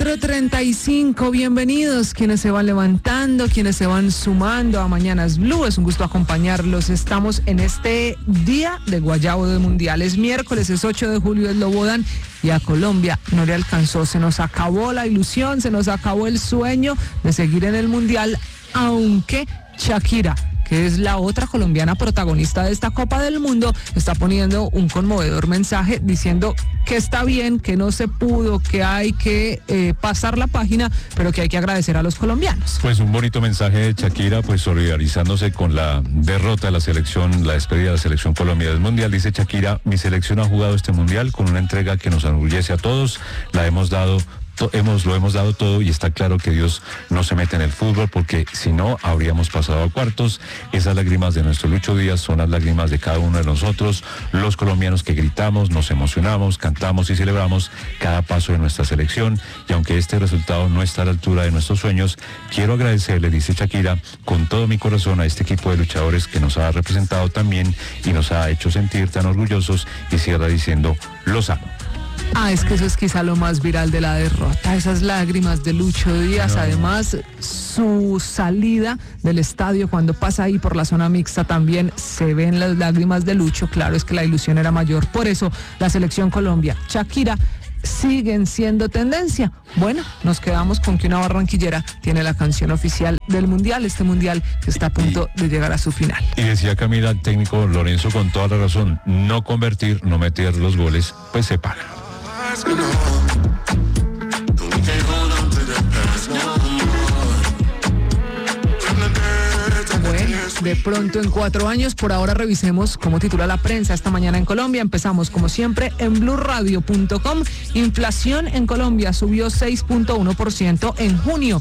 4:35, bienvenidos quienes se van levantando, quienes se van sumando a Mañanas Blue, es un gusto acompañarlos. Estamos en este día de Guayabo del Mundial, es miércoles, es 8 de julio, es Lobodan y a Colombia no le alcanzó, se nos acabó la ilusión, se nos acabó el sueño de seguir en el Mundial, aunque Shakira, que es la otra colombiana protagonista de esta Copa del Mundo, está poniendo un conmovedor mensaje diciendo que está bien, que no se pudo, que hay que pasar la página, pero que hay que agradecer a los colombianos. Pues un bonito mensaje de Shakira, pues solidarizándose con la derrota de la selección, la despedida de la selección Colombia del Mundial. Dice Shakira: mi selección ha jugado este Mundial con una entrega que nos enorgullece a todos, lo hemos dado todo y está claro que Dios no se mete en el fútbol porque si no habríamos pasado a cuartos. Esas lágrimas de nuestro Lucho Díaz son las lágrimas de cada uno de nosotros, los colombianos que gritamos, nos emocionamos, cantamos y celebramos cada paso de nuestra selección, y aunque este resultado no está a la altura de nuestros sueños, quiero agradecerle, dice Shakira, con todo mi corazón a este equipo de luchadores que nos ha representado tan bien y nos ha hecho sentir tan orgullosos, y cierra diciendo: los amo. Es que eso es quizá lo más viral de la derrota, esas lágrimas de Lucho Díaz. Además, su salida del estadio, cuando pasa ahí por la zona mixta, también se ven las lágrimas de Lucho. Claro, es que la ilusión era mayor. Por eso, la selección Colombia, Shakira, siguen siendo tendencia. Bueno, nos quedamos con que una barranquillera tiene la canción oficial del Mundial, este Mundial que está a punto de llegar a su final. Y decía Camila, el técnico Lorenzo, con toda la razón, no convertir, no meter los goles, pues se paga. Bueno, de pronto en 4 años, por ahora revisemos cómo titula la prensa esta mañana en Colombia. Empezamos como siempre en blurradio.com. Inflación en Colombia subió 6.1% en junio,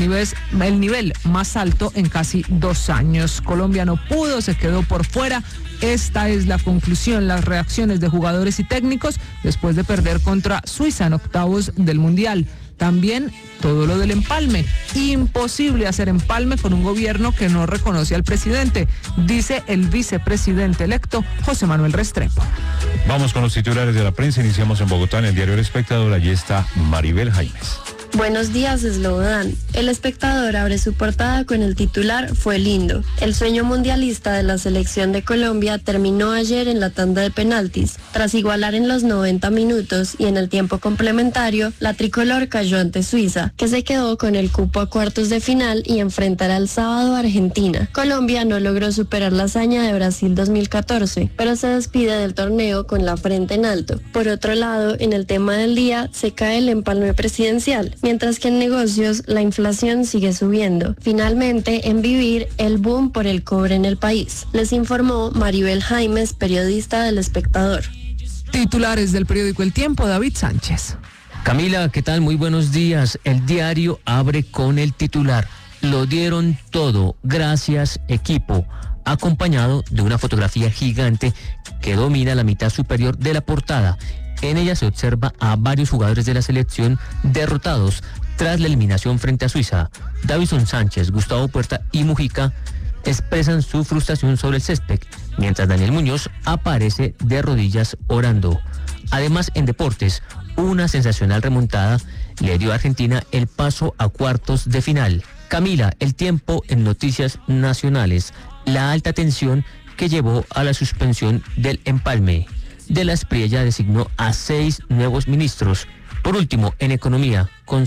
el nivel más alto en casi 2 años. Colombia no pudo, se quedó por fuera. Esta es la conclusión, las reacciones de jugadores y técnicos después de perder contra Suiza en octavos del Mundial. También todo lo del empalme. Imposible hacer empalme con un gobierno que no reconoce al presidente, dice el vicepresidente electo José Manuel Restrepo. Vamos con los titulares de la prensa. Iniciamos en Bogotá, en el diario El Espectador. Allí está Maribel Jaimes. Buenos días, Slobodan. El Espectador abre su portada con el titular: fue lindo. El sueño mundialista de la selección de Colombia terminó ayer en la tanda de penaltis. Tras igualar en los 90 minutos y en el tiempo complementario, la tricolor cayó ante Suiza, que se quedó con el cupo a cuartos de final y enfrentará el sábado a Argentina. Colombia no logró superar la hazaña de Brasil 2014, pero se despide del torneo con la frente en alto. Por otro lado, en el tema del día, se cae el empalme presidencial, mientras que en negocios la inflación sigue subiendo. Finalmente, en vivir, el boom por el cobre en el país. Les informó Maribel Jaimes, periodista del Espectador. Titulares del periódico El Tiempo, David Sánchez. Camila, ¿qué tal? Muy buenos días. El diario abre con el titular: lo dieron todo, gracias equipo, acompañado de una fotografía gigante que domina la mitad superior de la portada. En ella se observa a varios jugadores de la selección derrotados tras la eliminación frente a Suiza. Davison Sánchez, Gustavo Puerta y Mujica expresan su frustración sobre el césped, mientras Daniel Muñoz aparece de rodillas orando. Además, en deportes, una sensacional remontada le dio a Argentina el paso a cuartos de final. Camila, El Tiempo en noticias nacionales: la alta tensión que llevó a la suspensión del empalme. De la Espriella designó a 6 nuevos ministros. Por último, en economía, con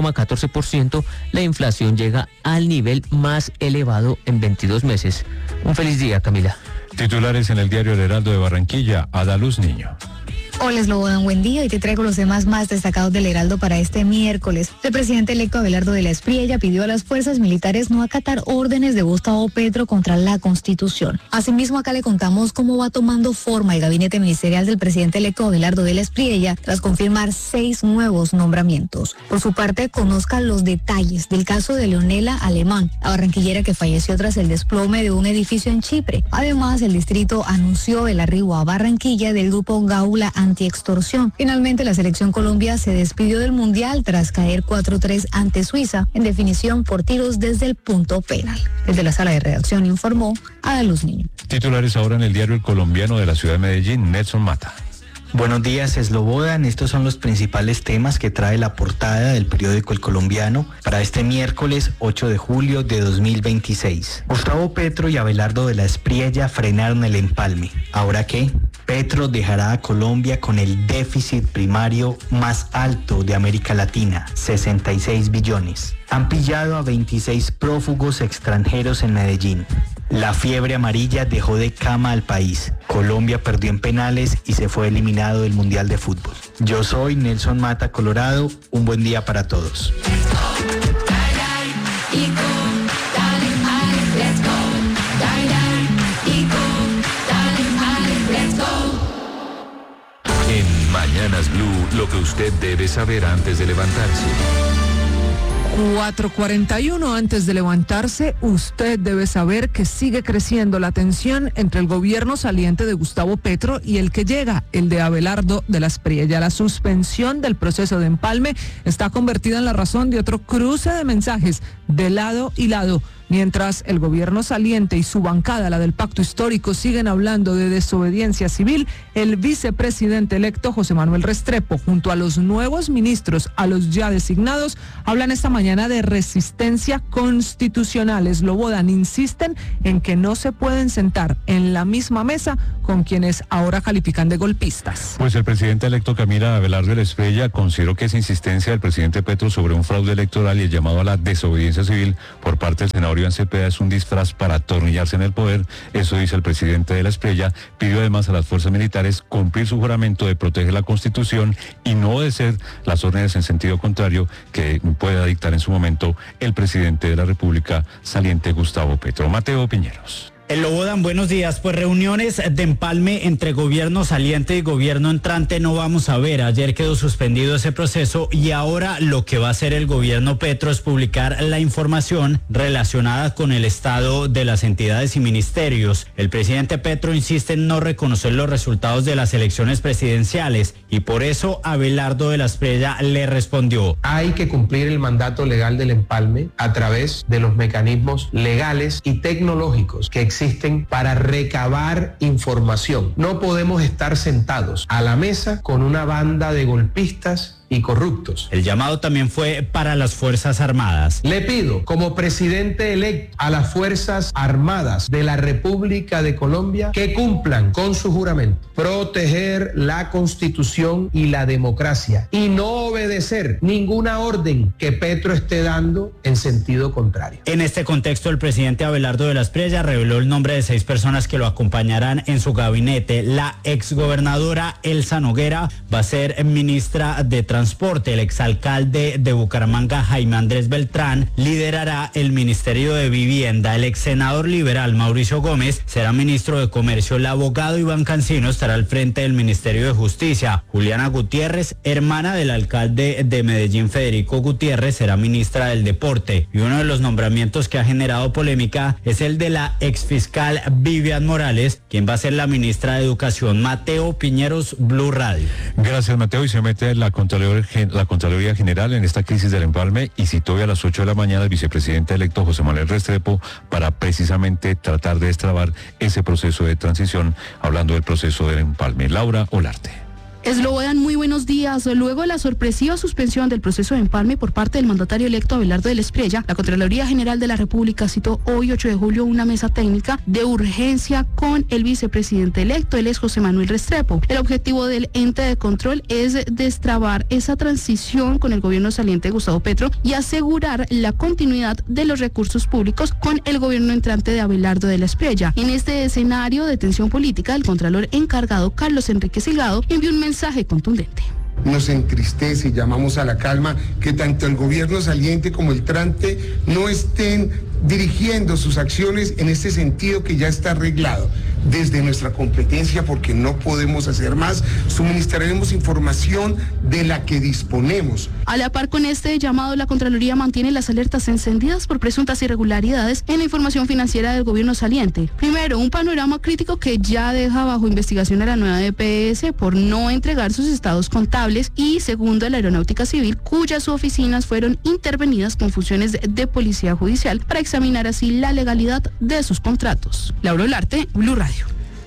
6,14%, la inflación llega al nivel más elevado en 22 meses. Un feliz día, Camila. Titulares en el diario El Heraldo de Barranquilla: a da luz niño. Hola, Slobodan, buen día. Y te traigo los temas más destacados del Heraldo para este miércoles. El presidente electo Abelardo de la Espriella pidió a las fuerzas militares no acatar órdenes de Gustavo Petro contra la Constitución. Asimismo, acá le contamos cómo va tomando forma el gabinete ministerial del presidente electo Abelardo de la Espriella tras confirmar 6 nuevos nombramientos. Por su parte, conozca los detalles del caso de Leonela Alemán, la barranquillera que falleció tras el desplome de un edificio en Chipre. Además, el distrito anunció el arribo a Barranquilla del grupo Gaula Antiextorsión. Finalmente, la selección Colombia se despidió del Mundial tras caer 4-3 ante Suiza, en definición por tiros desde el punto penal. Desde la sala de redacción informó Ada Luz Niño. Titulares ahora en el diario El Colombiano de la ciudad de Medellín: Nelson Mata. Buenos días, Slobodan. Estos son los principales temas que trae la portada del periódico El Colombiano para este miércoles 8 de julio de 2026. Gustavo Petro y Abelardo de la Espriella frenaron el empalme. ¿Ahora qué? Petro dejará a Colombia con el déficit primario más alto de América Latina, 66 billones. Han pillado a 26 prófugos extranjeros en Medellín. La fiebre amarilla dejó de cama al país. Colombia perdió en penales y se fue eliminado del Mundial de Fútbol. Yo soy Nelson Mata, Colorado. Un buen día para todos. En Mañanas Blue, lo que usted debe saber antes de levantarse. 4:41 antes de levantarse, usted debe saber que sigue creciendo la tensión entre el gobierno saliente de Gustavo Petro y el que llega, el de Abelardo de la Espriella. La suspensión del proceso de empalme está convertida en la razón de otro cruce de mensajes de lado y lado. Mientras el gobierno saliente y su bancada, la del Pacto Histórico, siguen hablando de desobediencia civil, el vicepresidente electo José Manuel Restrepo, junto a los nuevos ministros, a los ya designados, hablan esta mañana de resistencia constitucional. Slobodan, insisten en que no se pueden sentar en la misma mesa con quienes ahora califican de golpistas. Pues el presidente electo Camila Abelardo de la Espriella consideró que esa insistencia del presidente Petro sobre un fraude electoral y el llamado a la desobediencia civil por parte del senador Iván Cepeda es un disfraz para atornillarse en el poder. Eso dice el presidente de la Espriella. Pidió además a las fuerzas militares cumplir su juramento de proteger la Constitución y no obedecer las órdenes en sentido contrario que pueda dictar en su momento el presidente de la República saliente Gustavo Petro. Mateo Piñeros. Slobodan, buenos días. Pues reuniones de empalme entre gobierno saliente y gobierno entrante no vamos a ver. Ayer quedó suspendido ese proceso y ahora lo que va a hacer el gobierno Petro es publicar la información relacionada con el estado de las entidades y ministerios. El presidente Petro insiste en no reconocer los resultados de las elecciones presidenciales y por eso Abelardo de la Espriella le respondió: hay que cumplir el mandato legal del empalme a través de los mecanismos legales y tecnológicos que existen para recabar información. No podemos estar sentados a la mesa con una banda de golpistas y corruptos. El llamado también fue para las Fuerzas Armadas. Le pido, como presidente electo, a las Fuerzas Armadas de la República de Colombia que cumplan con su juramento, proteger la Constitución y la democracia y no obedecer ninguna orden que Petro esté dando en sentido contrario. En este contexto, el presidente Abelardo de la Espriella reveló el nombre de 6 personas que lo acompañarán en su gabinete. La exgobernadora Elsa Noguera va a ser ministra de Transporte. El exalcalde de Bucaramanga, Jaime Andrés Beltrán, liderará el Ministerio de Vivienda. El exsenador liberal Mauricio Gómez será ministro de Comercio. El abogado Iván Cancino estará al frente del Ministerio de Justicia. Juliana Gutiérrez, hermana del alcalde de Medellín, Federico Gutiérrez, será ministra del Deporte. Y uno de los nombramientos que ha generado polémica es el de la exfiscal Vivian Morales, quien va a ser la ministra de Educación. Mateo Piñeros, Blue Radio. Gracias, Mateo. Y se mete la Contraloría General en esta crisis del empalme y citó hoy a las 8 de la mañana al vicepresidente electo José Manuel Restrepo para precisamente tratar de destrabar ese proceso de transición, hablando del proceso del empalme. Laura Olarte. Slobodan, muy buenos días. Luego de la sorpresiva suspensión del proceso de empalme por parte del mandatario electo Abelardo de la Espriella, la Contraloría General de la República citó hoy 8 de julio una mesa técnica de urgencia con el vicepresidente electo, él es José Manuel Restrepo. El objetivo del ente de control es destrabar esa transición con el gobierno saliente de Gustavo Petro y asegurar la continuidad de los recursos públicos con el gobierno entrante de Abelardo de la Espriella. En este escenario de tensión política, el contralor encargado Carlos Enrique Silgado envió un mensaje contundente. Nos entristece y llamamos a la calma que tanto el gobierno saliente como el entrante no estén dirigiendo sus acciones en este sentido que ya está arreglado. Desde nuestra competencia, porque no podemos hacer más, suministraremos información de la que disponemos. A la par con este llamado, la Contraloría mantiene las alertas encendidas por presuntas irregularidades en la información financiera del gobierno saliente. Primero, un panorama crítico que ya deja bajo investigación a la nueva EPS por no entregar sus estados contables, y segundo, la Aeronáutica Civil, cuyas oficinas fueron intervenidas con funciones de policía judicial para examinar así la legalidad de sus contratos. Laura Olarte, Blue Radio.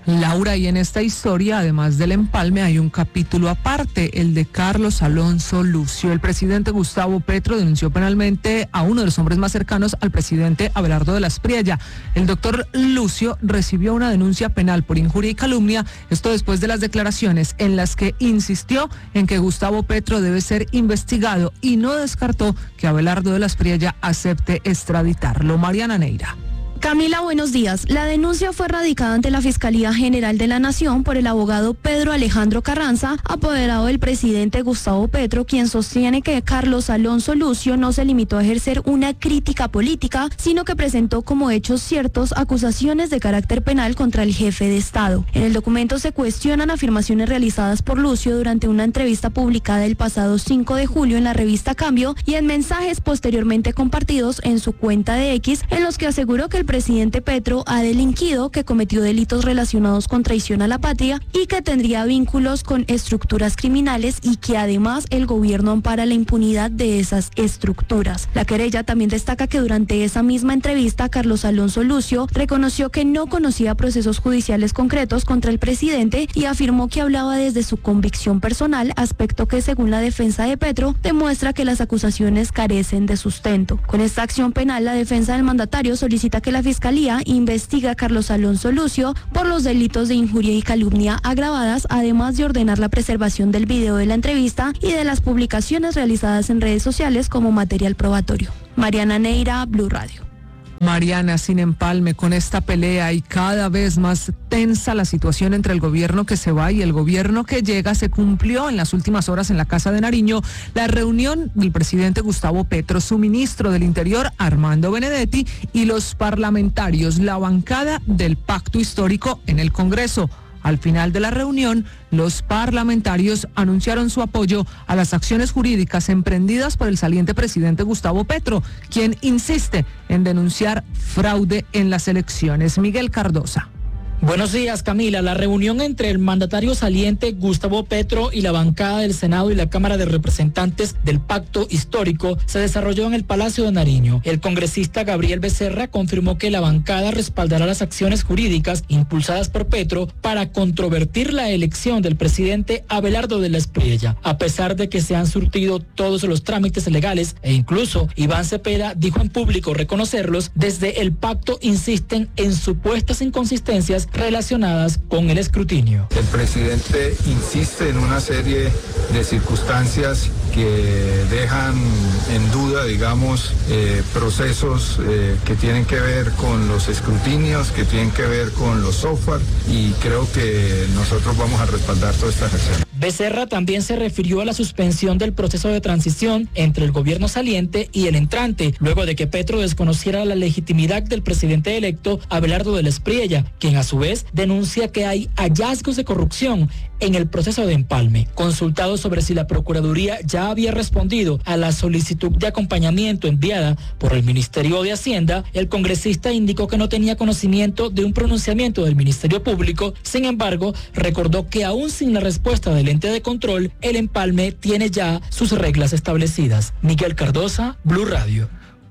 Laura, y en esta historia, además del empalme, hay un capítulo aparte, el de Carlos Alonso Lucio. El presidente Gustavo Petro denunció penalmente a uno de los hombres más cercanos al presidente Abelardo de la Espriella. El doctor Lucio recibió una denuncia penal por injuria y calumnia, esto después de las declaraciones en las que insistió en que Gustavo Petro debe ser investigado y no descartó que Abelardo de la Espriella acepte extraditarlo. Mariana Neira. Camila, buenos días. La denuncia fue radicada ante la Fiscalía General de la Nación por el abogado Pedro Alejandro Carranza, apoderado del presidente Gustavo Petro, quien sostiene que Carlos Alonso Lucio no se limitó a ejercer una crítica política, sino que presentó como hechos ciertos acusaciones de carácter penal contra el jefe de Estado. En el documento se cuestionan afirmaciones realizadas por Lucio durante una entrevista publicada el pasado 5 de julio en la revista Cambio y en mensajes posteriormente compartidos en su cuenta de X, en los que aseguró que el presidente Petro ha delinquido, que cometió delitos relacionados con traición a la patria y que tendría vínculos con estructuras criminales y que además el gobierno ampara la impunidad de esas estructuras. La querella también destaca que durante esa misma entrevista Carlos Alonso Lucio reconoció que no conocía procesos judiciales concretos contra el presidente y afirmó que hablaba desde su convicción personal, aspecto que según la defensa de Petro demuestra que las acusaciones carecen de sustento. Con esta acción penal, la defensa del mandatario solicita que la Fiscalía investiga a Carlos Alonso Lucio por los delitos de injuria y calumnia agravadas, además de ordenar la preservación del video de la entrevista y de las publicaciones realizadas en redes sociales como material probatorio. Mariana Neira, Blue Radio. Mariana, sin empalme con esta pelea y cada vez más tensa la situación entre el gobierno que se va y el gobierno que llega, se cumplió en las últimas horas en la Casa de Nariño la reunión del presidente Gustavo Petro, su ministro del Interior Armando Benedetti y los parlamentarios, la bancada del Pacto Histórico en el Congreso. Al final de la reunión, los parlamentarios anunciaron su apoyo a las acciones jurídicas emprendidas por el saliente presidente Gustavo Petro, quien insiste en denunciar fraude en las elecciones. Miguel Cardosa. Buenos días, Camila. La reunión entre el mandatario saliente Gustavo Petro y la bancada del Senado y la Cámara de Representantes del Pacto Histórico se desarrolló en el Palacio de Nariño. El congresista Gabriel Becerra confirmó que la bancada respaldará las acciones jurídicas impulsadas por Petro para controvertir la elección del presidente Abelardo de la Espriella, a pesar de que se han surtido todos los trámites legales e incluso Iván Cepeda dijo en público reconocerlos. Desde el pacto insisten en supuestas inconsistencias relacionadas con el escrutinio. El presidente insiste en una serie de circunstancias que dejan en duda, digamos, procesos que tienen que ver con los escrutinios, que tienen que ver con los software, y creo que nosotros vamos a respaldar todas estas acciones. Becerra también se refirió a la suspensión del proceso de transición entre el gobierno saliente y el entrante, luego de que Petro desconociera la legitimidad del presidente electo Abelardo de la Espriella, quien a su vez denuncia que hay hallazgos de corrupción en el proceso de empalme. Consultado sobre si la Procuraduría ya había respondido a la solicitud de acompañamiento enviada por el Ministerio de Hacienda, el congresista indicó que no tenía conocimiento de un pronunciamiento del Ministerio Público. Sin embargo, recordó que aún sin la respuesta del ente de control, el empalme tiene ya sus reglas establecidas. Miguel Cardosa, Blue Radio.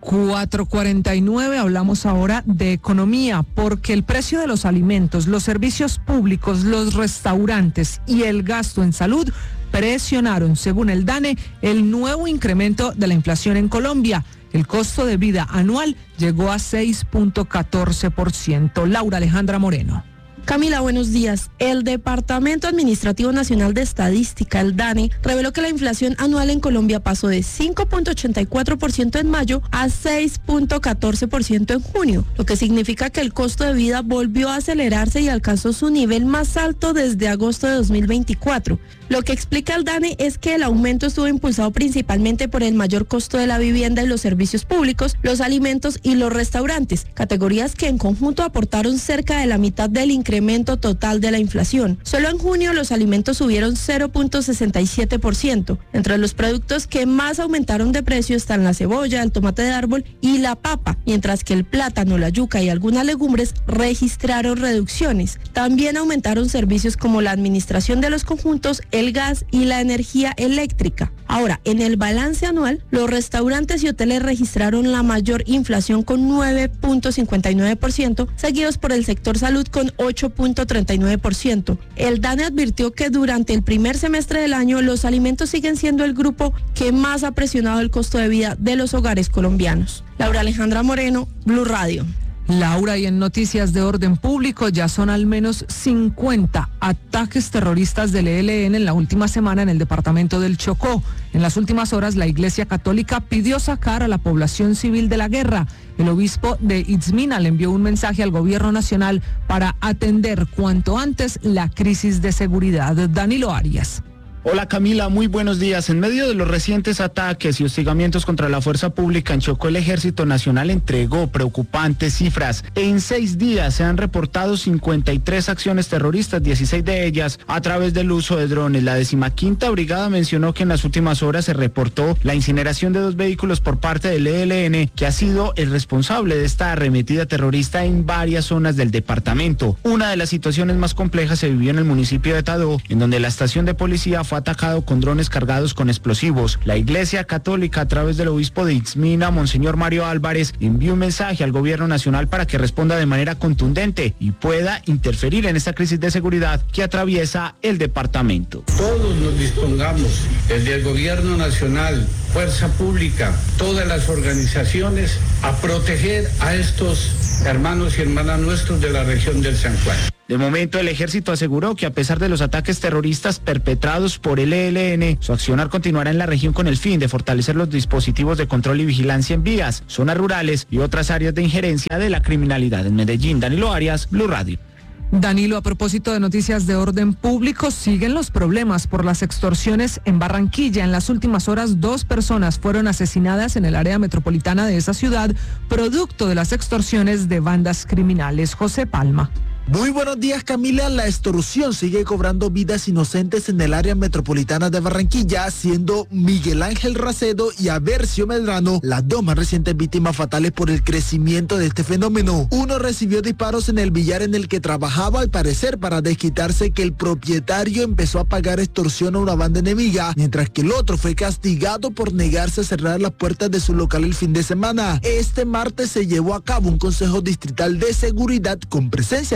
4:49, hablamos ahora de economía, porque el precio de los alimentos, los servicios públicos, los restaurantes y el gasto en salud presionaron, según el DANE, el nuevo incremento de la inflación en Colombia. El costo de vida anual llegó a 6.14%. Laura Alejandra Moreno. Camila, buenos días. El Departamento Administrativo Nacional de Estadística, el DANE, reveló que la inflación anual en Colombia pasó de 5.84% en mayo a 6.14% en junio, lo que significa que el costo de vida volvió a acelerarse y alcanzó su nivel más alto desde agosto de 2024. Lo que explica el DANE es que el aumento estuvo impulsado principalmente por el mayor costo de la vivienda y los servicios públicos, los alimentos y los restaurantes, categorías que en conjunto aportaron cerca de la mitad del incremento total de la inflación. Solo en junio los alimentos subieron 0.67%. Entre los productos que más aumentaron de precio están la cebolla, el tomate de árbol y la papa, mientras que el plátano, la yuca y algunas legumbres registraron reducciones. También aumentaron servicios como la administración de los conjuntos, el el gas y la energía eléctrica. Ahora, en el balance anual, los restaurantes y hoteles registraron la mayor inflación con 9.59%, seguidos por el sector salud con 8.39%. El DANE advirtió que durante el primer semestre del año los alimentos siguen siendo el grupo que más ha presionado el costo de vida de los hogares colombianos. Laura Alejandra Moreno, Blue Radio. Laura, y en noticias de orden público, ya son al menos 50 ataques terroristas del ELN en la última semana en el departamento del Chocó. En las últimas horas, la Iglesia Católica pidió sacar a la población civil de la guerra. El obispo de Itzmina le envió un mensaje al gobierno nacional para atender cuanto antes la crisis de seguridad. Danilo Arias. Hola Camila, muy buenos días. En medio de los recientes ataques y hostigamientos contra la fuerza pública en Chocó, el Ejército Nacional entregó preocupantes cifras. En 6 días se han reportado 53 acciones terroristas, 16 de ellas a través del uso de drones. La 15ª Brigada mencionó que en las últimas horas se reportó la incineración de 2 vehículos por parte del ELN, que ha sido el responsable de esta arremetida terrorista en varias zonas del departamento. Una de las situaciones más complejas se vivió en el municipio de Tadó, en donde la estación de policía fue atacado con drones cargados con explosivos. La Iglesia Católica, a través del obispo de Itzmina, Monseñor Mario Álvarez, envió un mensaje al gobierno nacional para que responda de manera contundente y pueda interferir en esta crisis de seguridad que atraviesa el departamento. Todos nos dispongamos, desde el gobierno nacional, fuerza pública, todas las organizaciones, a proteger a estos hermanos y hermanas nuestros de la región del San Juan. De momento, el ejército aseguró que a pesar de los ataques terroristas perpetrados por el ELN, su accionar continuará en la región con el fin de fortalecer los dispositivos de control y vigilancia en vías, zonas rurales y otras áreas de injerencia de la criminalidad. En Medellín, Danilo Arias, Blue Radio. Danilo, a propósito de noticias de orden público, siguen los problemas por las extorsiones en Barranquilla. En las últimas horas, 2 personas fueron asesinadas en el área metropolitana de esa ciudad, producto de las extorsiones de bandas criminales. José Palma. Muy buenos días, Camila. La extorsión sigue cobrando vidas inocentes en el área metropolitana de Barranquilla, siendo Miguel Ángel Racedo y Avercio Medrano las 2 más recientes víctimas fatales por el crecimiento de este fenómeno. Uno recibió disparos en el billar en el que trabajaba, al parecer para desquitarse que el propietario empezó a pagar extorsión a una banda enemiga, mientras que el otro fue castigado por negarse a cerrar las puertas de su local el fin de semana. Este martes se llevó a cabo un consejo distrital de seguridad con presencia